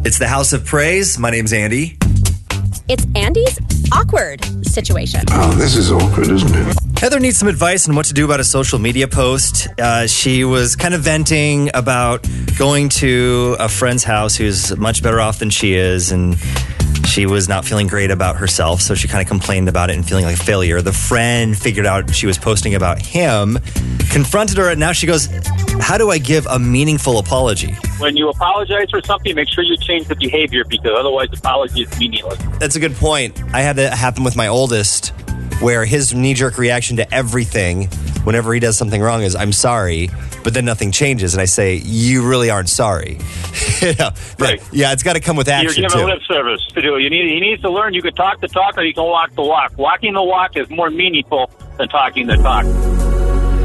It's the House of Praise. My name's Andy. It's Andy's awkward situation. Oh, this is awkward, isn't it? Heather needs some advice on what to do about a social media post. She was kind of venting about going to a friend's house who's much better off than she is, and she was not feeling great about herself, so she kind of complained about it and feeling like a failure. The friend figured out she was posting about him, confronted her, and now she goes, how do I give a meaningful apology? When you apologize for something, make sure you change the behavior, because otherwise the apology is meaningless. That's a good point. I had that happen with my oldest, where his knee-jerk reaction to everything whenever he does something wrong is, I'm sorry, but then nothing changes, and I say, you really aren't sorry. Right. Yeah, it's got to come with action, You're too. giving lip service to do. He needs to learn you can talk the talk or you can walk the walk. Walking the walk is more meaningful than talking the talk.